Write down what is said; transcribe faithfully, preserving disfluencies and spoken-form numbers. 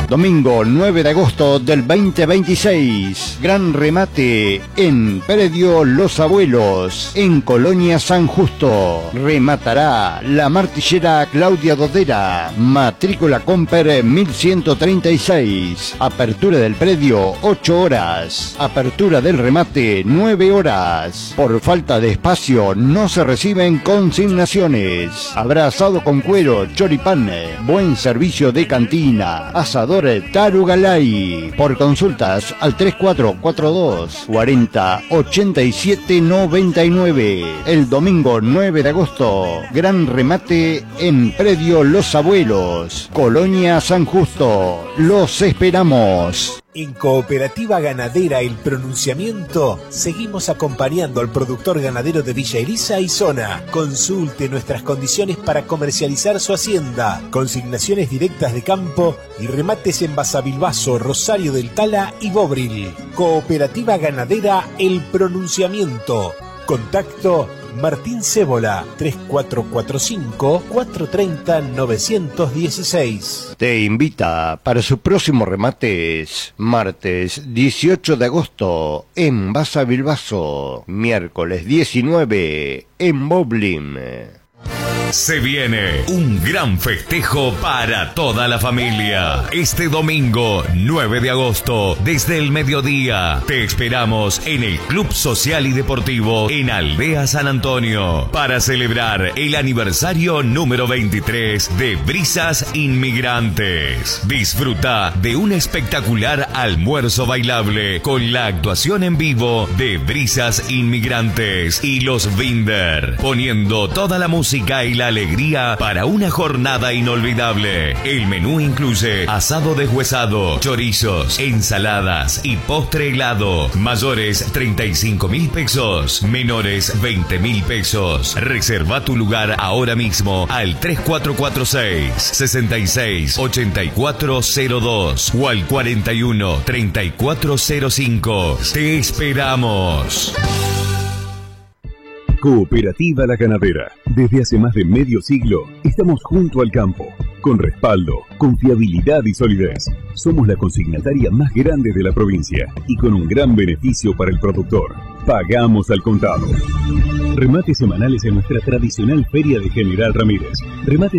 Domingo nueve de agosto del veinte veintiséis. Gran remate en Predio Los Abuelos, en Colonia San Justo. Rematará la martillera Claudia Dodera. Matrícula Comper mil ciento treinta y seis. Apertura del predio ocho horas. Apertura del remate nueve horas. Por falta de espacio no se reciben consignaciones. Habrá asado con cuero, choripán, buen servicio de cantina. Asador Tarugalay. Por consultas al tres cuatro cuatro dos, cuarenta, ochenta y siete noventa y nueve. El domingo nueve de agosto, gran remate en Predio Los Abuelos, Colonia San Justo. Los esperamos. En Cooperativa Ganadera El Pronunciamiento seguimos acompañando al productor ganadero de Villa Elisa y zona. Consulte nuestras condiciones para comercializar su hacienda, consignaciones directas de campo y remates en Basavilbaso, Rosario del Tala y Bobril. Cooperativa Ganadera El Pronunciamiento. Contacto Martín Cébola, tres cuatro cuatro cinco, cuatro tres cero, nueve uno seis. Te invita para sus próximos remates, martes dieciocho de agosto en Basavilbaso, miércoles diecinueve en Boblin. Se viene un gran festejo para toda la familia. Este domingo nueve de agosto, desde el mediodía, te esperamos en el Club Social y Deportivo en Aldea San Antonio para celebrar el aniversario número veintitrés de Brisas Inmigrantes. Disfruta de un espectacular almuerzo bailable con la actuación en vivo de Brisas Inmigrantes y los Binder, poniendo toda la música y la alegría para una jornada inolvidable. El menú incluye asado deshuesado, chorizos, ensaladas y postre helado. Mayores treinta y cinco mil pesos, menores veinte mil pesos. Reserva tu lugar ahora mismo al tres cuatro cuatro seis, seis seis, ocho cuatro cero dos o al cuarenta y uno, treinta y cuatro cero cinco. Te esperamos. Cooperativa La Ganadera. Desde hace más de medio siglo estamos junto al campo, con respaldo, confiabilidad y solidez. Somos la consignataria más grande de la provincia y con un gran beneficio para el productor. Pagamos al contado. Remates semanales en nuestra tradicional feria de General Ramírez. Remates